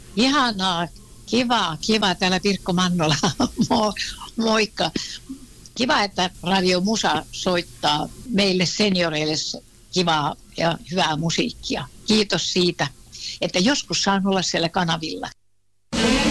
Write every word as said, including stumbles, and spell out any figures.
Ihanaa, kiva, kiva. Täällä Pirkko Mannola. Mo, moikka. Kiva, että Radio Musa soittaa meille senioreille kivaa ja hyvää musiikkia. Kiitos siitä, että joskus saan olla siellä kanavilla.